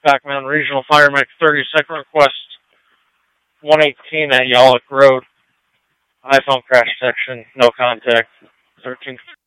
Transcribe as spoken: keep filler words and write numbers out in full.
Back Mountain Regional Fire Mech thirty, second request one eighteen at Yallock Road. iPhone crash detection, no contact. thirteen